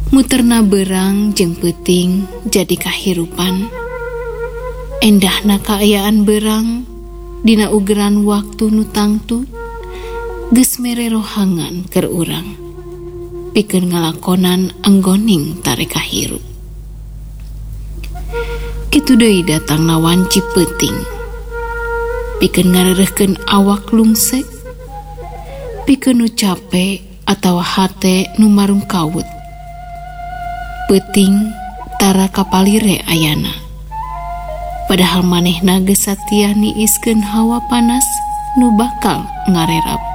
Muterna berang jeung peuting jadi kahirupan. Endahna kaayaan berang dina ugeran waktu nu tangtu geus mere rohangan keur urang pikeun ngalakonan anggoning tareka hirup. Kitu deui datangna wanci peuting pikeun ngareureuhkeun awak lungsek, pikeun nu capek atawa hate nu marungkawut. Peuting tara kapalire ayana, padahal manehna geus satia niiskeun hawa panas nu bakal ngarerap